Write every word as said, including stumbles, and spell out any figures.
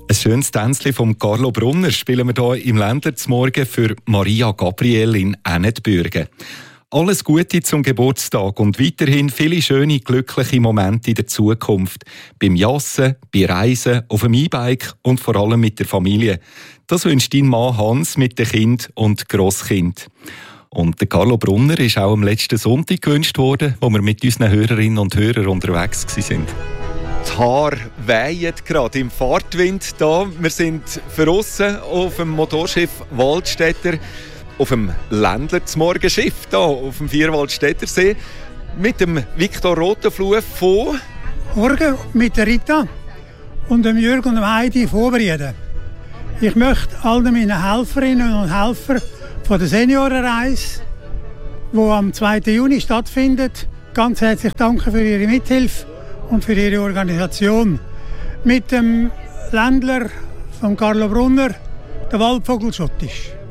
Ein schönes Tänzchen von Carlo Brunner spielen wir hier im Ländler zum Morgen für Maria Gabriel in Ennetbürgen. Alles Gute zum Geburtstag und weiterhin viele schöne, glückliche Momente in der Zukunft. Beim Jassen, bei Reisen, auf dem E-Bike und vor allem mit der Familie. Das wünscht dein Mann Hans mit den Kind und Grosskind. Und der Carlo Brunner ist auch am letzten Sonntag gewünscht worden, wo wir mit unseren Hörerinnen und Hörern unterwegs waren. Die Haare wehen gerade im Fahrtwind. Da. Wir sind draussen auf dem Motorschiff Waldstätter, auf dem Ländler zum Morgenschiff hier auf dem Vierwaldstättersee mit dem Viktor Rotenfluh von Morgen mit der Rita und dem Jürg und dem Heidi vorbereiten. Ich möchte allen meinen Helferinnen und Helfern von der Seniorenreise, die am zweiten Juni stattfindet, ganz herzlich danken für ihre Mithilfe und für ihre Organisation. Mit dem Ländler von Carlo Brunner, der Waldvogel Schottisch.